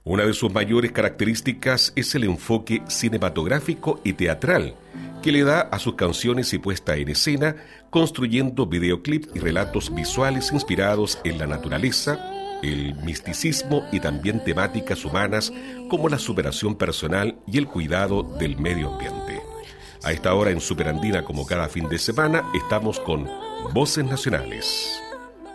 Una de sus mayores características es el enfoque cinematográfico y teatral que le da a sus canciones y puesta en escena, construyendo videoclips y relatos visuales inspirados en la naturaleza, el misticismo y también temáticas humanas como la superación personal y el cuidado del medio ambiente. A esta hora en Superandina, como cada fin de semana, estamos con Voces Nacionales.